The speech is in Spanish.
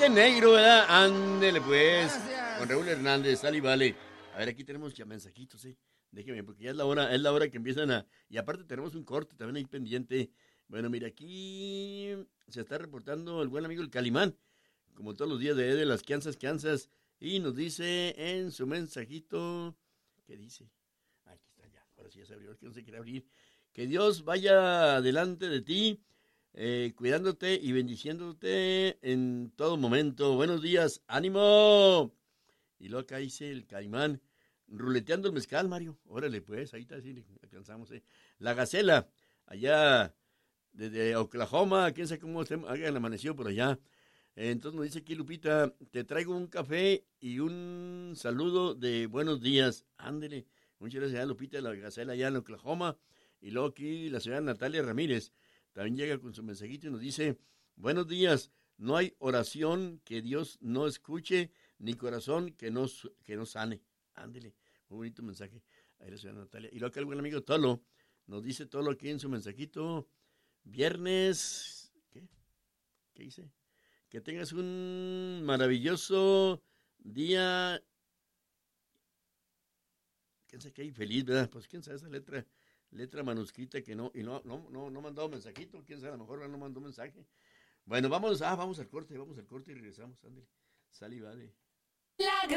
de negro, ¿verdad? Ándele pues. Gracias. Con Raúl Hernández, sal y vale. A ver, aquí tenemos ya mensajitos, Déjeme, porque ya es la hora que empiezan a... Y aparte tenemos un corte también ahí pendiente. Bueno, mira, aquí se está reportando el buen amigo el Calimán, como todos los días de las Kansas, y nos dice en su mensajito, ¿qué dice? Aquí está ya, ahora sí ya se abrió, es que no se quiere abrir. Que Dios vaya delante de ti, cuidándote y bendiciéndote en todo momento. Buenos días, ánimo. Y luego acá dice el Caimán, ruleteando el mezcal, Mario. Órale, pues, ahí está, sí, le alcanzamos. La Gacela, allá desde Oklahoma, quién sabe cómo hayan amanecido por allá. Entonces nos dice aquí Lupita, te traigo un café y un saludo de buenos días. Ándele, muchas gracias a Lupita de la Gacela allá en Oklahoma. Y luego aquí la señora Natalia Ramírez también llega con su mensajito y nos dice, buenos días, no hay oración que Dios no escuche, ni corazón que no sane. Ándele, muy bonito mensaje. Ahí la señora Natalia. Y luego acá el buen amigo Tolo nos dice Tolo aquí en su mensajito, viernes, ¿qué dice? Que tengas un maravilloso día. ¿Quién sabe qué hay feliz, verdad? Pues quién sabe esa letra manuscrita que no, y no mandó mensajito, quién sabe, a lo mejor no mandó mensaje. Bueno, vamos al corte y regresamos, ándale. Sal y va de.